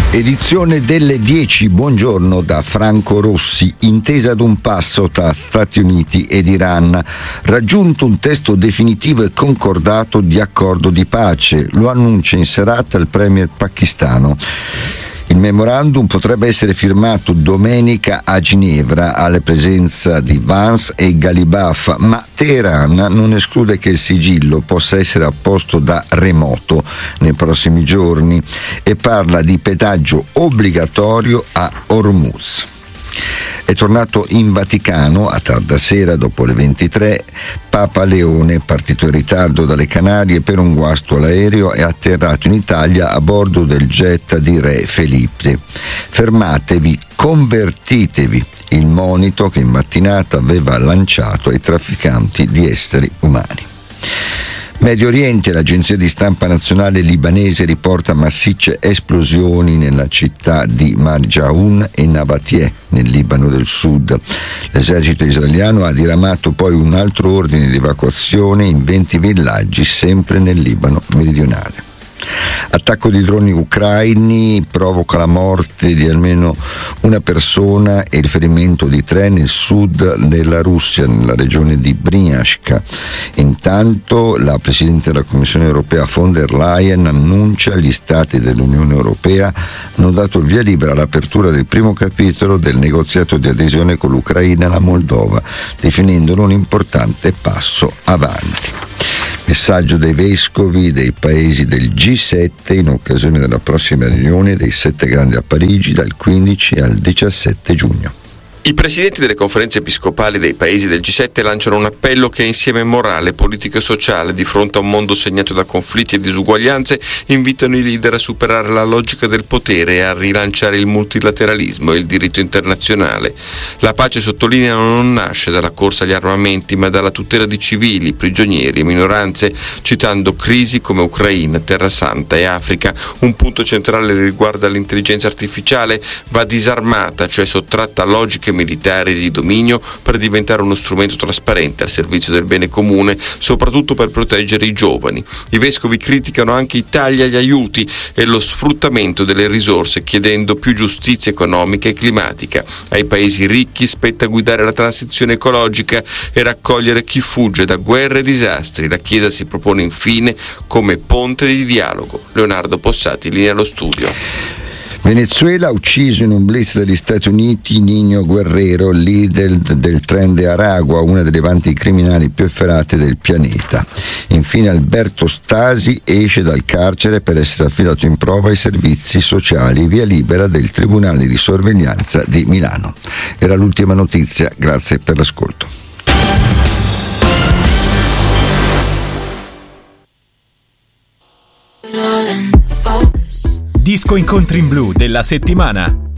Edizione delle 10, buongiorno da Franco Rossi. Intesa ad un passo tra Stati Uniti ed Iran. Raggiunto un testo definitivo e concordato di accordo di pace. Lo annuncia in serata il premier pakistano. Il memorandum potrebbe essere firmato domenica a Ginevra alla presenza di Vance e Ghalibaf, ma Teheran non esclude che il sigillo possa essere apposto da remoto nei prossimi giorni e parla di pedaggio obbligatorio a Hormuz. È tornato in Vaticano a tarda sera dopo le 23 Papa Leone, partito in ritardo dalle Canarie per un guasto all'aereo, è atterrato in Italia a bordo del jet di Re Felipe. Fermatevi, convertitevi, il monito che in mattinata aveva lanciato ai trafficanti di esseri umani. Medio Oriente, l'agenzia di stampa nazionale libanese riporta massicce esplosioni nella città di Marjaoun e Nabatie, nel Libano del Sud. L'esercito israeliano ha diramato poi un altro ordine di evacuazione in 20 villaggi, sempre nel Libano meridionale. Attacco di droni ucraini provoca la morte di almeno una persona e il ferimento di 3 nel sud della Russia, nella regione di Bryansk. Intanto la Presidente della Commissione europea von der Leyen annuncia che gli Stati dell'Unione Europea hanno dato il via libera all'apertura del primo capitolo del negoziato di adesione con l'Ucraina e la Moldova, definendolo un importante passo avanti. Messaggio dei vescovi dei paesi del G7 in occasione della prossima riunione dei 7 grandi a Parigi dal 15 al 17 giugno. I presidenti delle conferenze episcopali dei paesi del G7 lanciano un appello che è insieme morale, politico e sociale. Di fronte a un mondo segnato da conflitti e disuguaglianze, invitano i leader a superare la logica del potere e a rilanciare il multilateralismo e il diritto internazionale. La pace, sottolineano, non nasce dalla corsa agli armamenti, ma dalla tutela di civili, prigionieri e minoranze, citando crisi come Ucraina, Terra Santa e Africa. Un punto centrale riguarda l'intelligenza artificiale: va disarmata, cioè sottratta a logiche militari di dominio per diventare uno strumento trasparente al servizio del bene comune, soprattutto per proteggere i giovani. I vescovi criticano anche i tagli agli aiuti e lo sfruttamento delle risorse, chiedendo più giustizia economica e climatica. Ai paesi ricchi spetta guidare la transizione ecologica e raccogliere chi fugge da guerre e disastri. La Chiesa si propone infine come ponte di dialogo. Leonardo Possati, linea allo studio. Venezuela ha ucciso in un blitz degli Stati Uniti Niño Guerrero, leader del Tren de Aragua, una delle banche criminali più efferate del pianeta. Infine Alberto Stasi esce dal carcere per essere affidato in prova ai servizi sociali, via libera del Tribunale di Sorveglianza di Milano. Era l'ultima notizia, grazie per l'ascolto. Disco Incontri in Blu della settimana.